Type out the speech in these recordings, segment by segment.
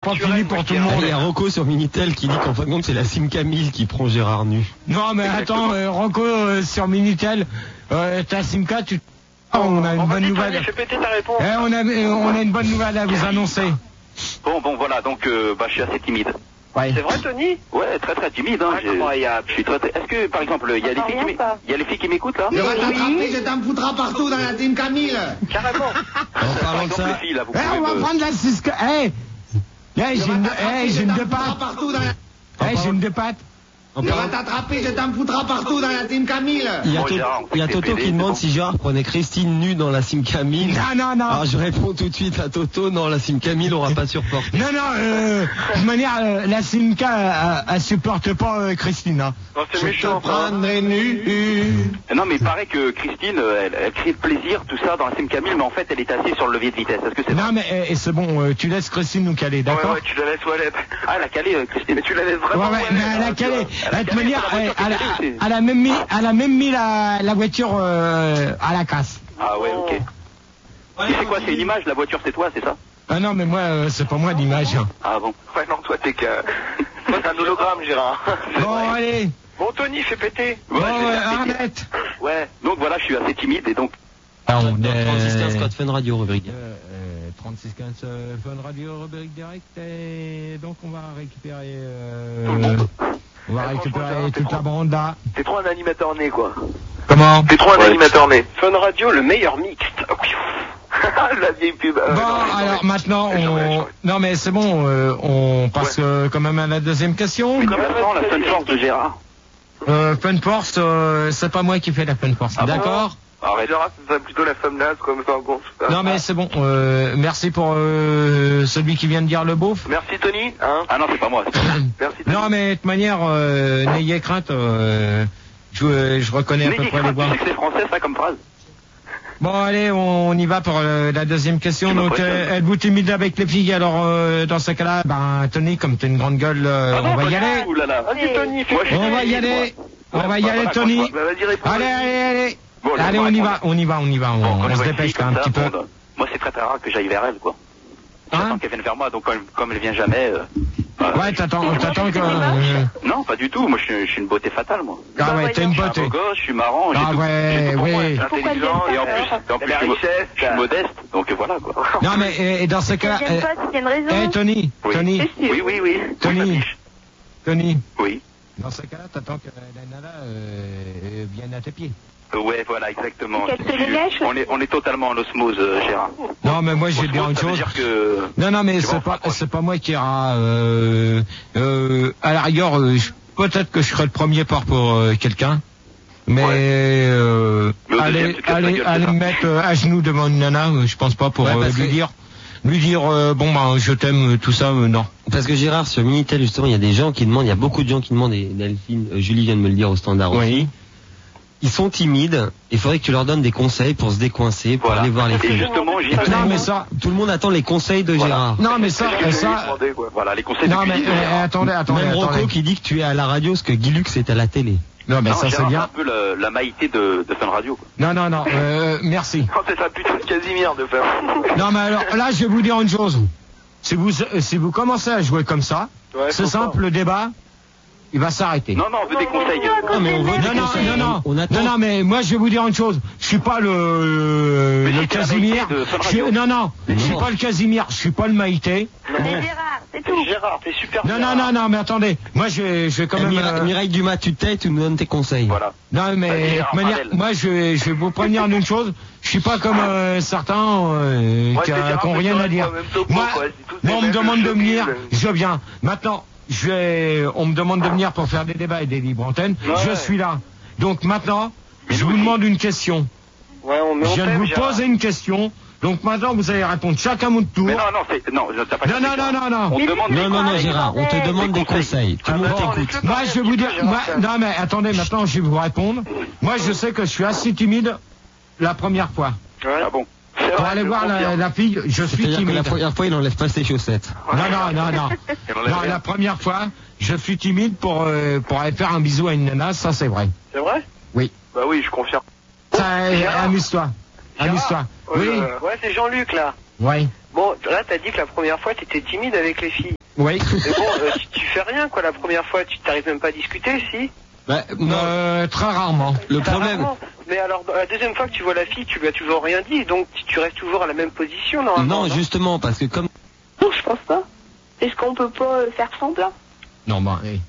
pas fini pour tout le monde. Il y a Rocco sur Minitel qui dit qu'en fin de compte, c'est la Sim Camille qui prend Gérard nu. Non, mais attends, Rocco sur Minitel, ta Simca, on a une bonne nouvelle. Tony, fais péter ta réponse. On a une bonne nouvelle à vous annoncer. Bon, voilà, donc je suis assez timide. Ouais. C'est vrai, Tony? Ouais, très très timide. Hein, Incroyable. Je suis très. Est-ce que, par exemple, il y a les filles qui m'écoutent là? Je vais t'attraper, je t'en foutras partout dans la team Camille. Carrément. En parlant de ça, les filles, là, vous On va prendre la Cisco. J'ai une deux pattes. J'ai une deux pattes. Je vais t'attraper, je t'en foutras partout dans la team Camille. Il y a, Bon, Gérard, il y a c'est Toto PD, qui demande c'est si Gérard prenait Christine nue dans la Sim Camille. Non. Alors je réponds tout de suite à Toto, non, la Sim Camille n'aura pas supporté. Non, de toute manière, la Simca, elle supporte pas Christine. Hein. Non, c'est méchant. Prendrai nu. Non, mais il paraît que Christine, elle crie de plaisir, tout ça, dans la Sim Camille, mais en fait, elle est assise sur le levier de vitesse. Est-ce que c'est vrai? Non, mais c'est bon, tu laisses Christine nous caler, d'accord? Ouais, tu la laisses, ouais. Ah, elle a calé, Christine. Mais tu la laisses vraiment. Ouais, mais elle a calé. De toute manière, elle a même mis la voiture à la casse. Ah ouais, ok. C'est quoi, c'est une image, la voiture, c'est toi, c'est ça? Ah non, mais moi, c'est pas moi l'image. Ah bon. Ouais, non, toi, t'es qu'un. Toi, t'es un hologramme, Gérard. Bon, allez. Bon, Tony, fais péter. Bon, je vais faire péter. arrête. Ouais, donc voilà, je suis assez timide et donc. 3615 Code Fun Radio, rubrique. 3615 Fun Radio, rubrique direct. Et donc, on va récupérer. Tout le monde. On va récupérer toute la bande là. T'es trop un animateur né, quoi. Comment? T'es trop un animateur né. Fun Radio, le meilleur mixte. La vieille pub. Bon, alors maintenant, non mais c'est bon, on passe quand même à la deuxième question. Maintenant, la Fun Force de Gérard. Fun Force, c'est pas moi qui fais la Fun Force, d'accord? Arrête. Gérard, c'est plutôt la femme naze, comme ça, en gros. Non mais c'est bon, merci pour celui qui vient de dire le beauf. Merci, Tony. Hein? Ah non, c'est pas moi. Merci, Tony. Non mais de toute manière, n'ayez crainte, je reconnais à peu près les voix. Tu sais que c'est français, ça, comme phrase? Bon allez, on y va pour la deuxième question. Donc êtes-vous timide avec les filles? Alors dans ce cas-là, Tony, comme t'es une grande gueule, on va y aller. Oulala. Vas-y, Tony, fais péter. On va y aller. On va y aller, Tony. Bah, vas-y, réponds. Allez. Bon, Allez, on y va. On Bon, quand je se vois une dépêche fille quand même comme un petit ça, peu. bon, moi, c'est très très rare que j'aille vers elle, quoi. Hein? J'attends qu'elle vienne vers moi, donc comme elle vient jamais. Ouais, t'attends que. Non, pas du tout. Moi, je suis une beauté fatale, moi. Ah ouais, t'es une Je suis un beauté. beau gosse, je suis marrant, Ah j'ai tout, ouais, j'ai tout pour moi, oui. je suis intelligent et en plus, la richesse, je suis modeste, donc voilà, quoi. Non mais et dans ce cas, J'aime pas, c'est une raison. Tony, Oui. Tony, Oui. Tony. Oui. Dans ce cas-là, t'attends que la nana vienne à tes pieds. Ouais, voilà, exactement. Qu'elle te les lèche aussi. On est totalement en osmose, Gérard. Non mais moi j'ai bien Osmose, autre ça veut chose. dire que... Non mais Tu vois, c'est pas moi qui ira. À la rigueur, peut-être que je serai le premier part pour quelqu'un. Mais Mais au deuxième, allez tu te casses la gueule, me mettre à genoux devant une nana, je pense pas pour Ouais, parce lui que- dire je t'aime, tout ça, non. Parce que Gérard, sur Minitel, justement, il y a des gens qui demandent, il y a beaucoup de gens qui demandent, et Delphine, Julie vient de me le dire au standard aussi. Ils sont timides, il faudrait que tu leur donnes des conseils pour se décoincer, pour Voilà. aller voir les Et filles. justement, j'y Non mais ça, Tout le monde attend les conseils de Voilà. Gérard. non mais ça, Voilà, les conseils non de mais cuisine de Gérard. attendez. Même Rocco qui dit que tu es à la radio, ce que Guy Lux est à la télé. Non mais Non, ça c'est Gérard, bien. un peu la maïté de Fun Radio, quoi. Non, merci. Oh, c'est ça, putain de Casimir de faire. Non mais alors là je vais vous dire une chose. Si vous commencez à jouer comme ça, Ouais, c'est faut simple, le débat, il va s'arrêter. Non, on veut des conseils. Non, mais on veut des conseils. On attend. Non, mais moi je vais vous dire une chose. Je suis pas le Mais si, t'es la Casimir. Maïté de Fun Je suis- Radio. non, je suis pas le Casimir. Je suis pas le Maïté. C'est Gérard, c'est tout. Gérard, t'es super. Non, mais attendez. Moi je vais quand même. Mireille Dumas, tu t'aides, tu nous donnes tes conseils. Voilà. Non mais Vas-y, de Gérard, toute manière, parle. moi je vais vous prévenir d'une chose. Je suis pas comme certains qui ont rien à dire. Moi, on me demande de venir, je viens. Maintenant, on me demande de venir pour faire des débats et des libres antennes. Ouais. Je suis là. Donc maintenant, je vous demande une question. Ouais, Je viens de vous poser une question. Donc maintenant, vous allez répondre chacun mon tour. Mais non, t'as pas compris. Non. On te demande des Non, conseils. Gérard, on te demande des conseils. Tout le monde t'écoute. Moi, je vais vous dire. Non, mais attendez, maintenant, je vais vous répondre. Moi, je sais que je suis assez timide la première fois. Ah bon. Pour aller voir la fille, je suis C'est-à-dire que timide. la première fois, il n'enlève pas ses chaussettes. Non. Non, la première fois, je suis timide pour aller faire un bisou à une nana, ça c'est vrai. C'est vrai? Oui. Bah oui, je confirme. Ça, amuse-toi. Amuse-toi. Oui. Ouais, c'est Jean-Luc là. Ouais. Bon, là, t'as dit que la première fois, t'étais timide avec les filles. Oui. Mais bon, tu fais rien, quoi, la première fois. Tu t'arrives même pas à discuter, si? Bah, très rarement. Le problème. Mais alors, la deuxième fois que tu vois la fille, tu lui as toujours rien dit, donc tu restes toujours à la même position, normalement. Non, justement, parce que comme... Non, je pense pas. Est-ce qu'on peut pas faire semblant? Non, bah, hey.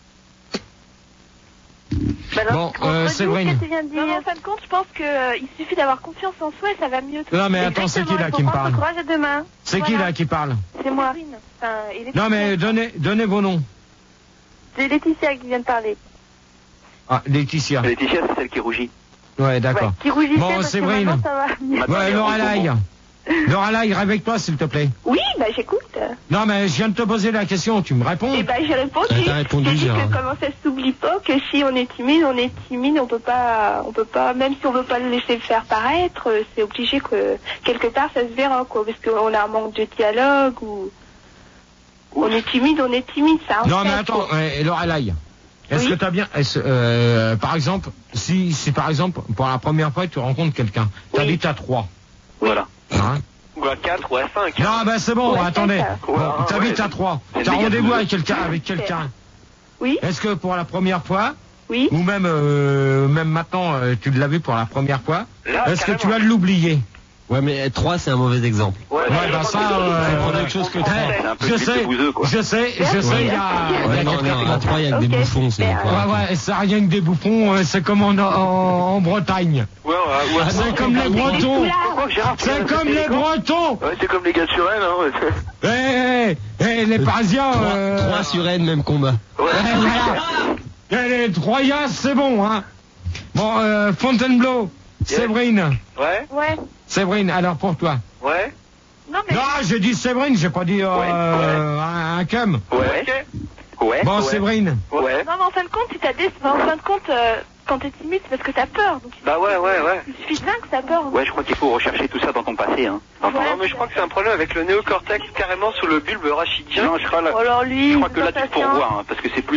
Bon, Séverine. Non, en fin de compte, je pense qu'il suffit d'avoir confiance en soi et ça va mieux. Non, mais attends, c'est qui là qui me parle? Courage à demain. C'est qui là qui parle? C'est moi. Non, mais donnez vos noms. C'est Laetitia qui vient de parler. Ah, Laetitia. Laetitia, c'est celle qui rougit. Ouais, d'accord. Qui rougissait bon, parce Séverine. que maintenant, ça va mieux. Ouais, Lorelai. Lorelai, réveille-toi, s'il te plaît. Oui, bah j'écoute. Non, mais je viens de te poser la question, tu me réponds? Eh ben, j'ai répondu. T'as répondu, j'ai dit que comment ça s'oublie pas, que si on est timide, on peut pas, même si on veut pas le laisser faire paraître, c'est obligé que, quelque part, ça se verra, quoi, parce qu'on a un manque de dialogue, ou, on est timide, ça. Non, mais attends, Lorelai. Est-ce que t'as bien, par exemple, si par exemple, pour la première fois, tu rencontres quelqu'un, t'habites à 3. Voilà. Hein? Ou à 4 ou à 5. Non, ben c'est bon, Ouais, attendez. bon, t'habites à 3. T'as rendez-vous avec quelqu'un. Oui. Est-ce que pour la première fois, oui. Ou même maintenant, tu l'as vu pour la première fois, là, est-ce que tu vas l'oublier? Ouais, mais 3, c'est un mauvais exemple. Ouais, bah ça, c'est autre chose que 3. Je sais, il y a... Non, à 3, il y a que des bouffons, c'est quoi. Ouais, c'est rien que des bouffons, c'est comme en Bretagne. Ouais. C'est comme les Bretons. C'est comme les Bretons. Ouais, c'est comme les gars sur Rennes, les Parisiens... 3 sur Rennes, même combat. Ouais, les Troyens, c'est bon, hein. Bon, Fontainebleau, Séverine. Ouais. Séverine, alors pour toi. Ouais. Non, j'ai dit Séverine, j'ai pas dit un cum. Ouais. Bon, Séverine. Ouais. Non, mais en fin de compte, si t'as quand t'es timide, c'est parce que t'as peur. Donc, bah ouais. Il suffit de là que t'as peur. Ouais, je crois qu'il faut rechercher tout ça dans ton passé, hein. Non, mais je crois que c'est un problème avec le néocortex carrément sous le bulbe rachidien. Non, je crois que là, tu te pourvois, hein, parce que c'est plus...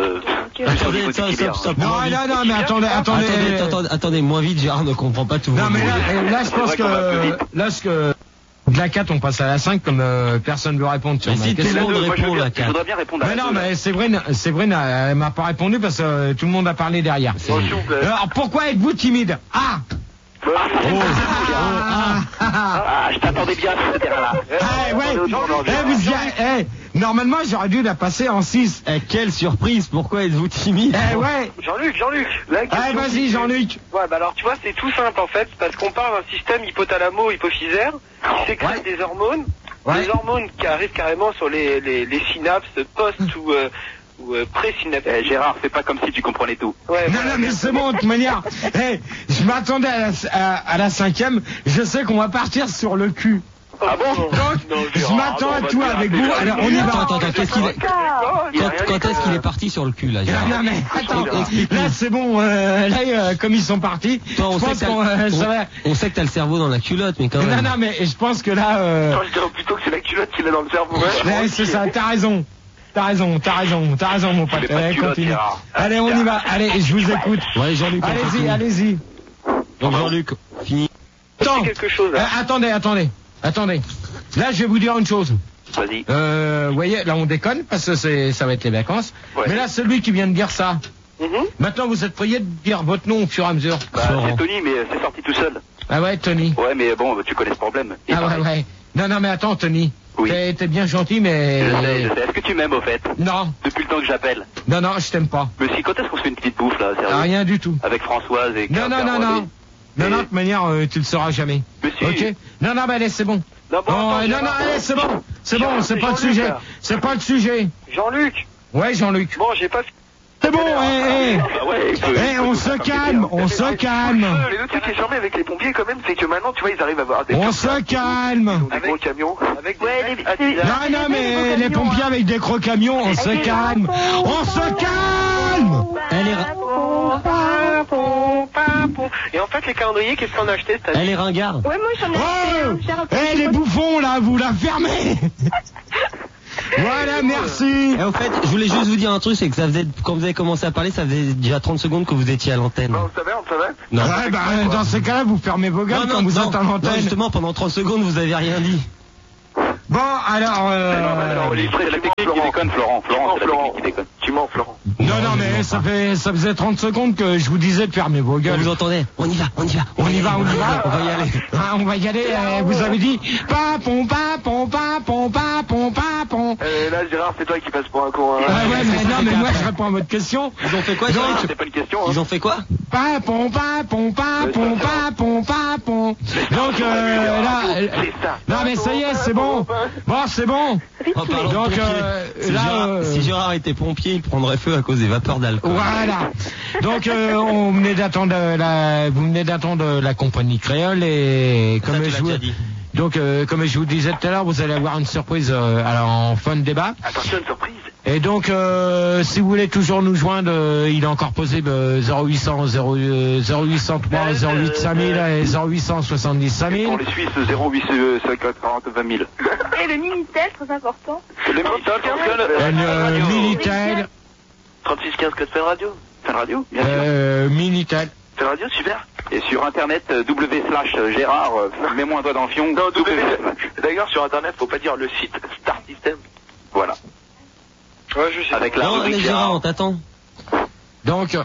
Non, mais Attendez, moins vite, Gérard ne comprend pas tout. Non, mais là, je pense que... De la 4, on passe à la 5 comme personne ne veut répondre sur ma question. Si tout le monde répond la 4. Je voudrais bien répondre à la 2. Mais non, mais Séverine, elle m'a pas répondu parce que tout le monde a parlé derrière. Alors, pourquoi êtes-vous timide? Je t'attendais bien à ce terrain-là. Normalement, j'aurais dû la passer en 6. Quelle surprise, pourquoi êtes-vous timide? Jean-Luc. Vas-y, Jean-Luc. Ouais, bah alors, tu vois, c'est tout simple, en fait, parce qu'on parle d'un système hypothalamo-hypophysaire qui sécrète des hormones. Des hormones qui arrivent carrément sur les synapses post ou pré-synaptiques. Gérard, fais pas comme si tu comprenais tout. Ouais, non, mais c'est bon, de toute manière. Je m'attendais à la 5e. Je sais qu'on va partir sur le cul. Ah bon? Donc, je m'attends à tout avec vous. Alors, on y va. Attends, quand est-ce qu'il est parti sur le cul, là, Gérard? Non, mais attends. Là, c'est bon. Là, comme ils sont partis, on sait que t'as le cerveau dans la culotte, mais quand même. Non, mais je pense que là... Je dirais plutôt que c'est la culotte qu'il a dans le cerveau. Ouais, c'est ça, t'as raison. T'as raison, mon pote. Continue. Allez, on y va. Allez, je vous écoute. Ouais, Jean-Luc. Allez-y. Donc, Jean-Luc, fini. Attends. Attendez. Là, je vais vous dire une chose. Vas-y. Vous voyez, là, on déconne parce que ça va être les vacances. Ouais. Mais là, celui qui vient de dire ça. Maintenant, vous êtes prié de dire votre nom au fur et à mesure. C'est Tony, mais c'est sorti tout seul. Ah ouais, Tony. Ouais, mais bon, tu connais ce problème. Ouais. Non, mais attends, Tony. Oui. T'es bien gentil, mais... Je sais. Est-ce que tu m'aimes, au fait? Non. Depuis le temps que j'appelle? Non, je t'aime pas. Mais si, quand est-ce qu'on se fait une petite bouffe, là, sérieux? Rien du tout. Avec Françoise et... Non, de toute manière, tu le sauras jamais. Mais si. Ok. Non, mais allez, c'est bon. Non, allez, c'est bon. C'est pas le sujet. C'est pas le sujet. Jean-Luc. Ouais, Jean-Luc. Bon, j'ai pas... C'est bon, on se calme. Mais le truc qui est charmé avec les pompiers quand même, c'est que maintenant, tu vois, ils arrivent à avoir des... On se calme. Des gros camions. Avec des... Non, mais les pompiers avec des gros camions, on se calme. Elle est... Et en fait, les calendriers, qu'est-ce qu'on a acheté cette année? Elle est ringarde. Ouais, moi j'en ai acheté. Les bouffons, là, vous la fermez. Voilà, merci. Et au fait, je voulais juste vous dire un truc, c'est que ça faisait, quand vous avez commencé à parler, ça faisait déjà 30 secondes que vous étiez à l'antenne. On savait? Non. Ouais, dans ces cas-là, vous fermez vos gueules quand vous êtes à l'antenne. Non, justement, pendant 30 secondes, vous avez rien dit. Bon, alors... C'est la technique qui déconne, Florent. Florent, c'est la technique qui déconne. Tu mens, Florent. Non, mais ça faisait 30 secondes que je vous disais de fermer vos gueules. Vous entendez? On y va. On y va. On va y aller. On va y aller, vous avez dit... Papon. Là, Gérard, c'est toi qui passes pour un con. Mais moi, je réponds à votre question. Ils ont fait quoi, Gérard? C'est pas une question. Ils ont fait quoi? Papon. Donc, là... Non, mais ça y est, c'est bon. Bon, c'est bon. Donc, si Gérard était pompier, il prendrait feu à cause des vapeurs d'alcool. Voilà. Donc, vous venez d'attendre la compagnie créole et comme je vous disais tout à l'heure, vous allez avoir une surprise en fin de débat. Attention, une surprise. Et donc, si vous voulez toujours nous joindre, il est encore posé 0800 0803 08 5000 et 0870 5000. Pour les Suisses, 08 40 20 000. Et le Minitel, très important. Le Minitel. 36 15 4 Fun Radio. Fun Radio, bien sûr. Minitel. Fun Radio, super. Et sur internet, w/Gérard, mets-moi un doigt dans le fion. Non, D'ailleurs, sur internet, faut pas dire le site Star System. Voilà. Ouais, je sais. Avec la rubrique Gérard, on t'attend. Donc.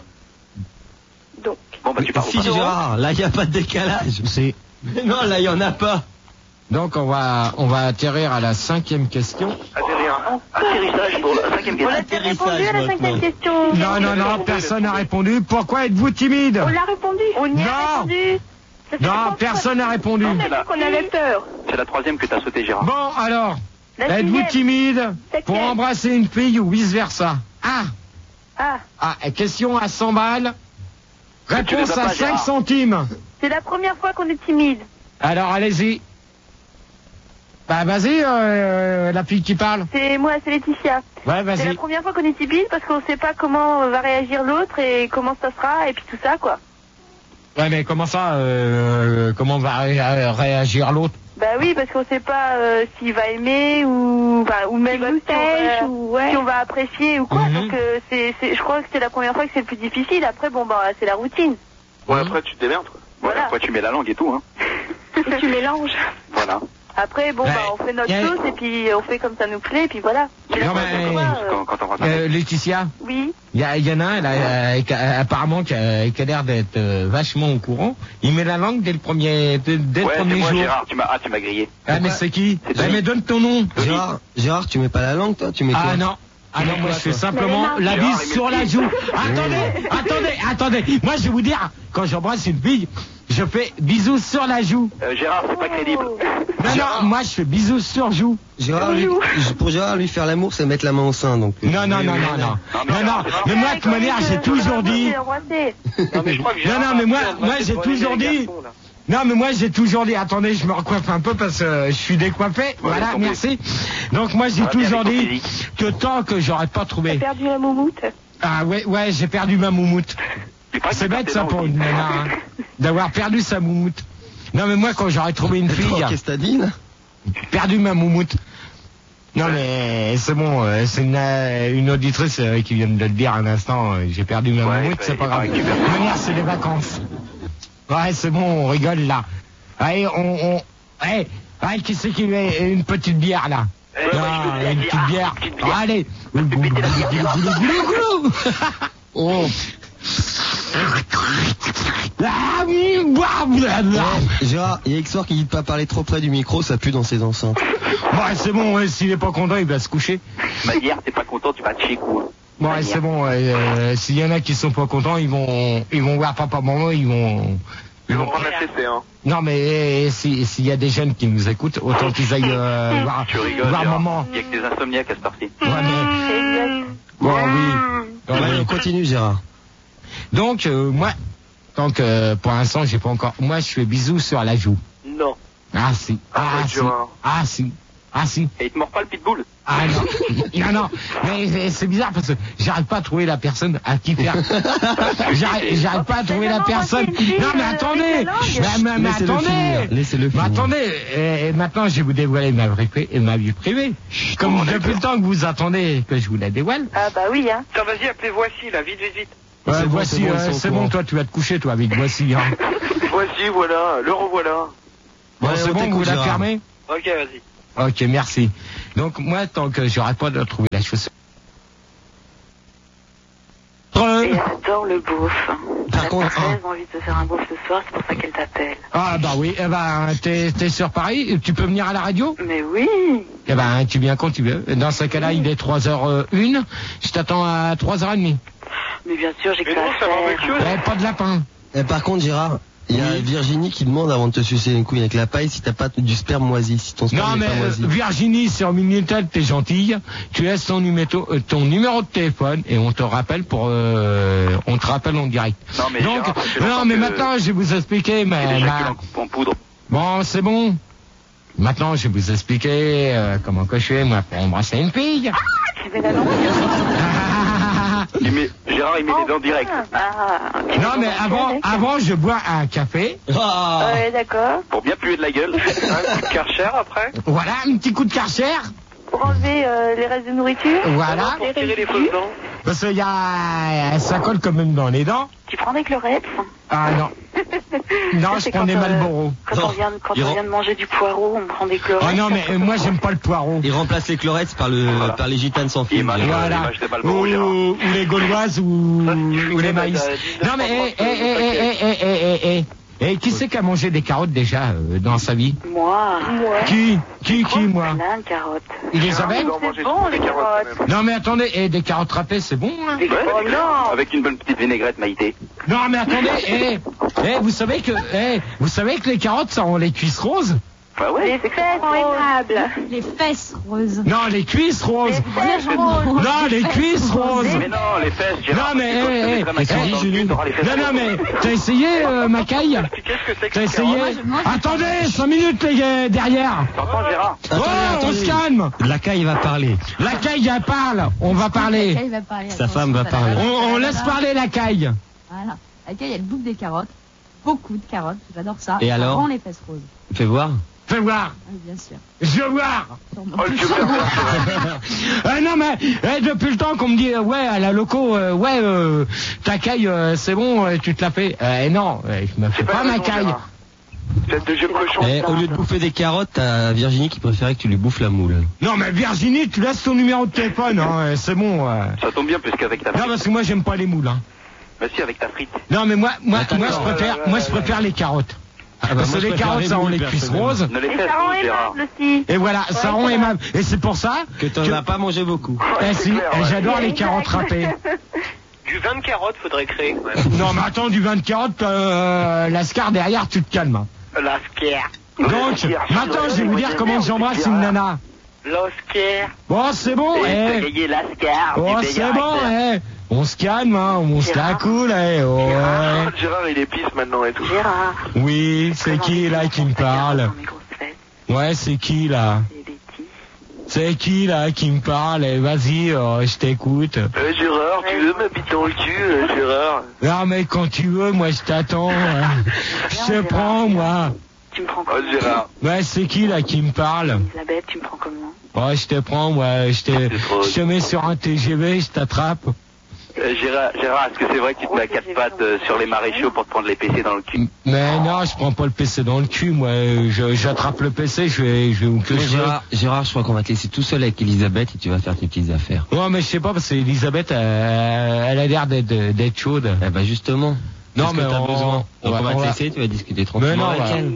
Bon, bah tu parles. Si, Gérard, là, il n'y a pas de décalage. Mais non, là, il n'y en a pas. Donc, on va atterrir à la 5e question. Atterrissage pour la 5e question. On a répondu à la 5e question. Non, personne n'a répondu. Pourquoi êtes-vous timide? On l'a répondu. On y a répondu. Non, personne n'a répondu. On a dit qu'on avait peur. C'est la 3e que t'as sauté, Gérard. Bon, alors, La êtes-vous 6e. timide pour 7e. embrasser une fille ou vice-versa? Ah. Question à 100 balles. Réponse à 5 Gérard. centimes. C'est la première fois qu'on est timide. Alors, allez-y. Bah, vas-y, la fille qui parle. C'est moi, c'est Laetitia. Ouais, C'est la vas-y. première fois qu'on est timide parce qu'on sait pas comment va réagir l'autre et comment ça sera et puis tout ça, quoi. Ouais, mais comment ça, comment va réagir l'autre? Bah oui, parce qu'on sait pas s'il va aimer ou même si on va apprécier ou quoi. Donc je crois que c'est la première fois que c'est le plus difficile. Après, c'est la routine. Ouais, après, tu te démerdes, quoi. Voilà. Après, tu mets la langue et tout, hein. Et tu mélanges. Voilà. Après, on fait notre chose et puis on fait comme ça nous plaît et puis voilà. Non, mais, Quand on va Laetitia, Oui. il y en a un, apparemment, qui a l'air d'être vachement au courant. Il met la langue dès le premier c'est moi, jour. Gérard, tu m'as grillé. Ah, mais c'est qui? C'est Bah, Denis. mais donne ton nom. Gérard, tu mets pas la langue, toi? Tu mets quoi? Ah non, moi je fais simplement la Gérard, bise sur la joue. Attendez. Moi je vais vous dire, quand j'embrasse une fille, je fais bisous sur la joue. Gérard, c'est pas crédible. Non, moi je fais bisous sur joue. Pour Gérard, lui faire l'amour, c'est mettre la main au sein, donc. Non. Mais moi de toute manière j'ai toujours dit. Non, mais je crois que Gérard. Non, mais moi j'ai toujours dit. Non, mais moi j'ai toujours dit, attendez, je me recoiffe un peu parce que je suis décoiffé. Voilà, merci. Donc moi j'ai toujours dit que tant que j'aurais pas trouvé. T'as perdu la moumoute. Ah ouais, j'ai perdu ma moumoute. C'est bête ça pour une nana, hein, d'avoir perdu sa moumoute. Non, mais moi quand j'aurais trouvé une fille, Qu'est-ce que t'as dit, là? perdu ma moumoute. Non mais c'est bon, c'est une auditrice qui vient de le dire un instant, j'ai perdu ma moumoute, c'est pas grave. De toute manière, c'est les vacances. Ouais, c'est bon, on rigole là. Allez, qui c'est qui met une petite bière là? Une petite bière. Allez. Oh. Gérard, il y a Xor qui dit de pas parler trop près du micro, ça pue dans ses enceintes. Ouais, c'est bon, s'il est pas content, il va se coucher. Bah, hier, t'es pas content, tu vas te chier, quoi. Ouais, c'est bon, s'il y en a qui sont pas contents, ils vont voir papa, maman, ils vont prendre la CC, hein. Non, mais s'il y a des jeunes qui nous écoutent, autant qu'ils aillent voir maman. Il y a que des insomniaques à cette partie. Ouais, mais... Bon, oui. On continue, Gérard. Donc, moi, tant que pour l'instant, j'ai pas encore... Moi, je fais bisous sur la joue. Non. Ah, si. Et il te mord pas le pitbull? Ah non. Non. Mais c'est bizarre parce que j'arrive pas à trouver la personne à qui faire. J'arrive pas à trouver la personne. Non, mais attendez. Mais attendez. Laissez-le finir. Mais attendez. Et maintenant, je vais vous dévoiler ma vie privée. Comme depuis le temps que vous attendez que je vous la dévoile. Ah bah oui, hein. Tiens, vas-y, appelez Voici, là, vite. Ouais, Voici, c'est bon, toi, tu vas te coucher, toi, avec Voici. Hein. Voici, voilà, le revoilà. Bon, c'est bon, vous la fermez? Ok, vas-y. Ok, merci. Donc moi, tant que j'aurais pas de trouver la chaussure. Et elle adore le beauf. Par contre, elle a envie de se faire un beauf ce soir, c'est pour ça qu'elle t'appelle. Ah bah oui, t'es sur Paris, tu peux venir à la radio? Mais oui. Eh ben, tu viens quand tu veux. Dans ce cas-là, il est 3h01, je t'attends à 3h30. Mais bien sûr, j'ai que ça à faire. Pas de lapin. Par contre, Gérard, il y a Virginie qui demande avant de te sucer les couilles avec la paille si t'as pas du sperme moisi, si ton sperme n'est pas moisi. Virginie, sur Minitel, t'es gentille, tu laisses ton numéro de téléphone et on te rappelle on te rappelle en direct. Non mais, donc, Gérard, maintenant je vais vous expliquer, en poudre. Bon, c'est bon. Maintenant, je vais vous expliquer comment que je fais, moi, pour embrasser une fille. Tu fais la langue. Gérard, il met les dents direct. Non, mais avant, je bois un café. Ouais, d'accord. Pour bien puer de la gueule. Un coup de Karcher après. Voilà, un petit coup de Karcher. Pour enlever les restes de nourriture. Voilà. Pour tirer les fausses dents. Parce qu'il ça colle quand même dans les dents. Tu prends des chlorettes? Ah non. Non, je prends des Marlboro. Quand on vient de manger du poireau, on prend des chlorettes. Ah non, mais moi j'aime pas le poireau. Il remplace les chlorettes par les gitanes sans fil. Voilà. Ou les gauloises ou les maïs. Non mais qui c'est qui a mangé des carottes déjà dans sa vie? Moi. Qui moi? Plein de carottes. Elisabeth? C'est bon les carottes. Non mais attendez, des carottes râpées c'est bon hein? Oh non. Avec une bonne petite vinaigrette, Maïté. Non mais attendez, vous savez que les carottes ça rend les cuisses roses? Bah ouais. Les fesses aimables. Les fesses roses. Non, les cuisses roses. Non, les cuisses roses. Mais non, les fesses, Gérard. Non, mais, non, mais, t'as essayé, Macaille? T'as essayé? Attendez, 5 minutes, les gars, derrière. T'entends, Gérard? Oh, on se calme. La caille va parler. La caille, elle parle. On va parler. Sa femme va parler. On laisse parler la caille. Voilà. La caille, elle bouffe des carottes. Beaucoup de carottes. J'adore ça. Et alors? Rend les fesses roses. Fais voir. Fais voir. Oui, bien sûr. Je veux voir. Oh, tu veux voir. Non mais depuis le temps qu'on me dit ouais à la loco ta caille c'est bon tu te la fais non je me fais pas ma caille. Tête de jeune cochon. Au lieu de bouffer des carottes, t'as Virginie qui préférait que tu lui bouffes la moule. Non mais Virginie tu laisses ton numéro de téléphone hein, c'est bon. Ça tombe bien puisqu'avec ta frite. Non parce que moi j'aime pas les moules hein. Bah si avec ta frite. Non mais moi je préfère les carottes. Parce que les carottes, ça rend les cuisses roses. Et ça rend aimable aussi. Et voilà, ça rend aimable. Et c'est pour ça que t'en as pas mangé beaucoup. Si, j'adore les carottes râpées. Du vin de carottes, faudrait créer quand même. Non, mais attends, du vin de carottes, lascar derrière, tu te calmes. Lascar. Donc, maintenant, je vais vous dire comment j'embrasse une nana. Lascar. Bon, c'est bon, Oh, c'est bon, On se calme, hein, on se la coule, Gérard, il est pisse maintenant et tout. Gérard. Oui, c'est qui, là, qui me parle? Ouais, c'est qui, là? C'est qui, là, qui me parle? Vas-y, je t'écoute. Gérard, tu veux m'habiter dans le cul, Gérard? Non, mais quand tu veux, moi, je t'attends. Je te prends, moi. Tu me prends comment? Gérard. Ouais, c'est qui, là, qui me parle? Elisabeth, tu me prends comment? Ouais, je te prends, moi. Je te mets sur un TGV, je t'attrape. Gérard, est-ce que c'est vrai que tu te mets à quatre pattes sur les maréchaux pour te prendre les PC dans le cul? Mais non, je prends pas le PC dans le cul, moi. J'attrape le PC, je vais où que je veux. Gérard, je crois qu'on va te laisser tout seul avec Elisabeth et tu vas faire tes petites affaires. Ouais, mais je sais pas, parce que Elisabeth, elle a l'air d'être chaude. Eh ben, justement. Non, mais t'as besoin. Donc on va te laisser, tu vas discuter tranquillement avec elle.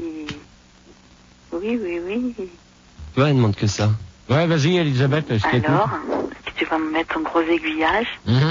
Oui. Tu vois, elle demande que ça. Ouais, vas-y, Elisabeth, je t'écoute. Alors, est-ce que tu vas me mettre ton gros aiguillage?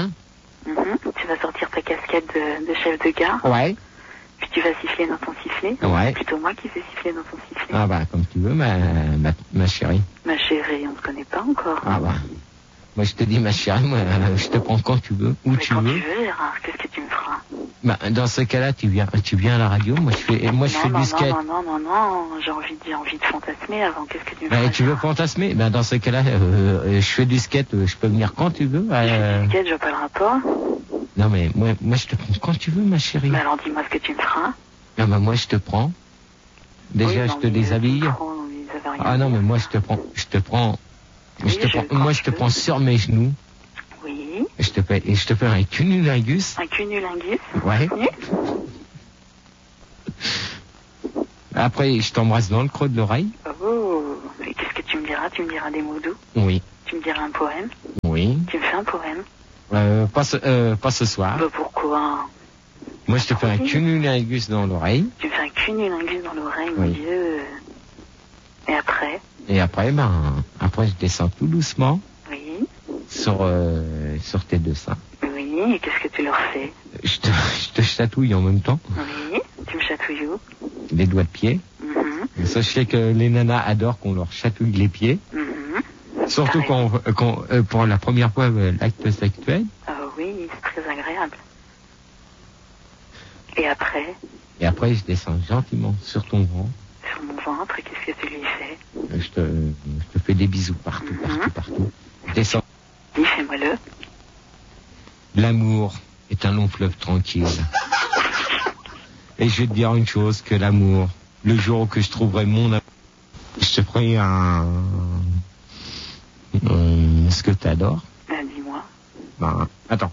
Tu vas sortir ta casquette de chef de gare. Ouais. Puis tu vas siffler dans ton sifflet. Ouais. C'est plutôt moi qui vais siffler dans ton sifflet. Ah bah, comme tu veux, ma chérie. Ma chérie, on se connaît pas encore. Ah bah. Moi, je te dis, ma chérie, moi, je te prends quand tu veux, où mais tu quand veux. tu veux, Gérard, qu'est-ce que tu me feras? Bah, dans ce cas-là, tu viens à la radio. Moi, je fais du skate. Non, j'ai envie de fantasmer avant. Qu'est-ce que tu me feras? Tu veux fantasmer? Ben, dans ce cas-là, je fais du skate. Je peux venir quand tu veux. Je fais du skate, je vois pas le rapport. Non, mais moi, je te prends quand tu veux, ma chérie. Mais alors, dis-moi ce que tu me feras. Ah, bah, moi, je te prends. Déjà, oui, je te déshabille. Ah non, mais moi, je te prends. Moi, je te prends sur mes genoux. Oui. Et je te fais un cunnilingus. Un cunnilingus? Ouais. Oui. Après, je t'embrasse dans le creux de l'oreille. Oh, mais qu'est-ce que tu me tu me diras des mots doux. Oui. Tu me diras un poème. Oui. Tu me fais un poème. Pas ce soir. Bah pourquoi? Moi, je te fais un cunnilingus dans l'oreille. Tu me fais un cunnilingus dans l'oreille, oui. Mon Dieu. Et après? Et après, après, je descends tout doucement. Oui. Sur tes deux seins. Oui, et qu'est-ce que tu leur fais? Je te chatouille en même temps. Oui, tu me chatouilles où? Les doigts de pied. Ça, je sais que les nanas adorent qu'on leur chatouille les pieds. Surtout quand pour la première fois l'acte sexuel. Oui, c'est très agréable. Et après? Et après, je descends gentiment sur ton ventre. Sur mon ventre, qu'est-ce que tu lui fais? Je te fais des bisous partout. Je descends. Dis, fais-moi-le. L'amour est un long fleuve tranquille. Et je vais te dire une chose, que l'amour, le jour où que je trouverai mon amour, je te ferai ce que tu adores. Dis-moi. Attends.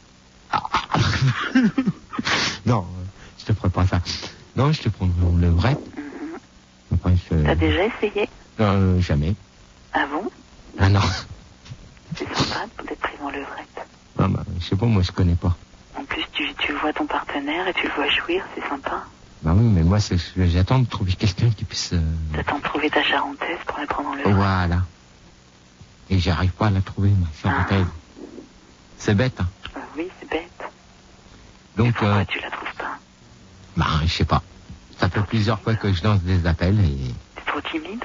Non, je te ferai pas ça. Non, je te prendrai le vrai. T'as déjà essayé? Jamais. Ah bon? Ah non. C'est sympa de peut-être pris dans le vrai. Je sais pas, moi je connais pas. En plus, tu vois ton partenaire et tu le vois jouir, c'est sympa. Bah oui, mais moi j'attends de trouver quelqu'un qui puisse... T'attends de trouver ta charentaise pour la prendre dans le vrai. Voilà. Et j'arrive pas à la trouver, ma charentaise. C'est bête, hein. Oui, c'est bête. Donc, pourquoi tu la trouves pas? Je sais pas. Ça fait plusieurs fois que je lance des appels et... T'es trop timide?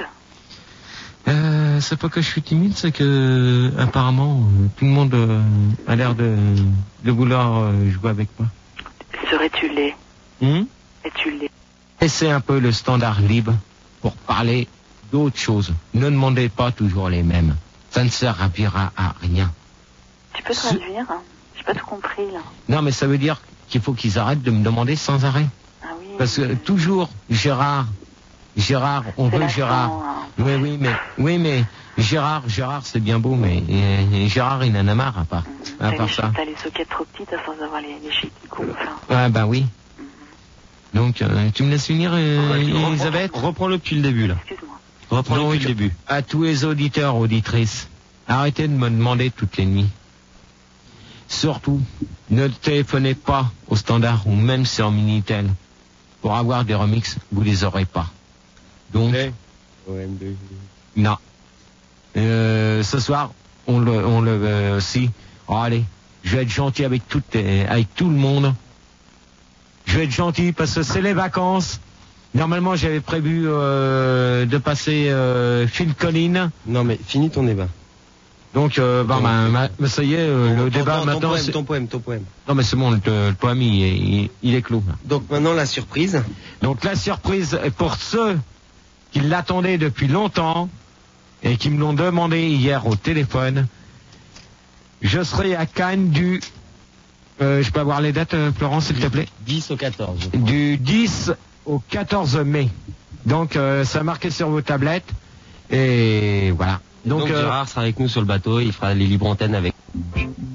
C'est pas que je suis timide, c'est que apparemment tout le monde a l'air de vouloir jouer avec moi. Serais-tu laid? Es-tu laid? Laissez un peu le standard libre pour parler d'autres choses. Ne demandez pas toujours les mêmes. Ça ne servira à rien. Tu peux traduire, hein? J'ai pas tout compris, là. Non, mais ça veut dire qu'il faut qu'ils arrêtent de me demander sans arrêt. Ah oui. Parce que toujours, Gérard, on veut Gérard. Oui, mais Gérard, c'est bien beau, mais Gérard, il en a marre à part ça. T'as les sockets trop petites à force d'avoir les chics qui coupent. Ah, oui. Donc, tu me laisses finir, Elisabeth? Reprends-le depuis le début, là. Excuse-moi. Reprends-le depuis le début. À tous les auditeurs, auditrices, arrêtez de me demander toutes les nuits. Surtout, ne téléphonez pas au standard ou même sur Minitel. Pour avoir des remixes, vous les aurez pas. Donc, non. Ce soir, on le aussi. Allez, je vais être gentil avec tout le monde. Je vais être gentil parce que c'est les vacances. Normalement, j'avais prévu de passer Phil Collins. Non, mais finis ton débat. Donc, ça y est, le débat maintenant... Ton poème. Non, mais c'est bon, le poème, il est clos. Donc, maintenant, la surprise. Donc, la surprise, pour ceux qui l'attendaient depuis longtemps et qui me l'ont demandé hier au téléphone, je serai à Cannes je peux avoir les dates, Florence, s'il te plaît? 10 au 14. Du 10 au 14 mai. Donc, ça marqué sur vos tablettes. Et voilà. Donc Gérard sera avec nous sur le bateau, il fera les libres antennes avec.